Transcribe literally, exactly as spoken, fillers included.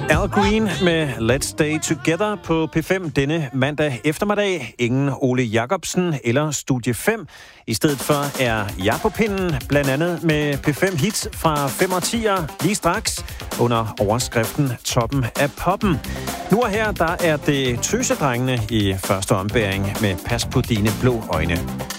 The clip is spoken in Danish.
Al Green med Let's Stay Together på P fem denne mandag eftermiddag. Ingen Ole Jacobsen eller Studie fem. I stedet for er jeg på pinden, blandt andet med P fem hits fra fem årtier lige straks under overskriften Toppen af poppen. Nu og her, der er det tøsedrengene i første ombæring med Pas på dine blå øjne.